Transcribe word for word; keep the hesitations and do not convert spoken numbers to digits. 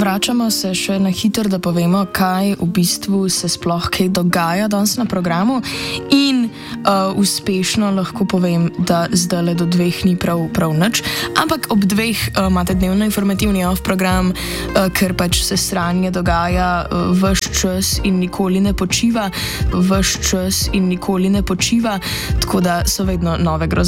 Vračamo se še na hitro, da povemo, kaj v bistvu se sploh kaj dogaja danes na programu in uh, uspešno lahko povem, da zdaj do dveh ni prav, prav nič, ampak ob dveh uh, imate dnevno informativni off program, uh, ker pač se sranje dogaja uh, ves čas in nikoli ne počiva, ves čas in nikoli ne počiva, tako da so vedno nove grozove.